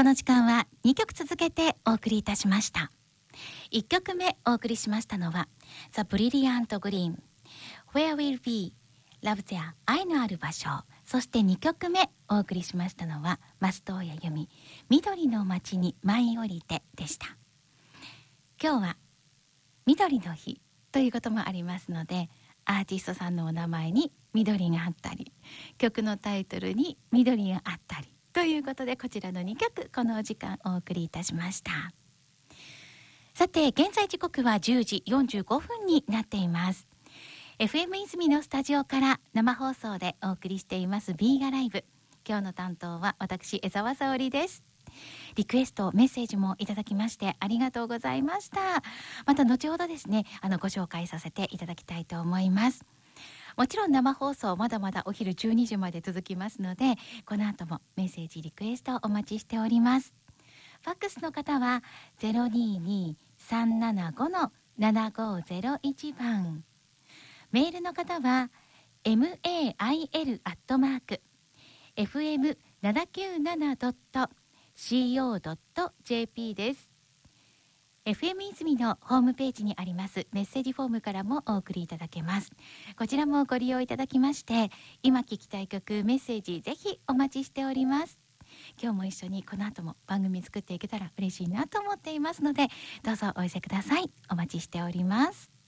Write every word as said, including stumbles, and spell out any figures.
この時間はにきょく続けてお送りいたしました。いっきょくめお送りしましたのは The Brilliant Green Where Will Be Love There 愛のある場所。そしてにきょくめお送りしましたのは松任谷由実緑の街に舞い降りてでした。今日は緑の日ということもありますので、アーティストさんのお名前に緑があったり、曲のタイトルに緑があったりということで、こちらのにきょくこのお時間お送りいたしました。さて現在時刻はじゅうじよんじゅうごふんになっています。 エフエム 泉のスタジオから生放送でお送りしていますビーガライブ。今日の担当は私江澤沙織です。リクエストメッセージもいただきましてありがとうございました。また後ほどですね、あのご紹介させていただきたいと思います。もちろん生放送まだまだお昼じゅうにじまで続きますので、この後もメッセージリクエストお待ちしております。ファックスの方は ゼロにーにーさんななご のななごゼロいち 番、メールの方は メール アットマーク エフエムななきゅうなな ドット シーオー ドット ジェーピー です。 エフエム 泉のホームページにありますメッセージフォームからもお送りいただけます。こちらもご利用いただきまして、今聴きたい曲メッセージぜひお待ちしております。今日も一緒にこの後も番組作っていけたら嬉しいなと思っていますので、どうぞお寄せください。お待ちしております。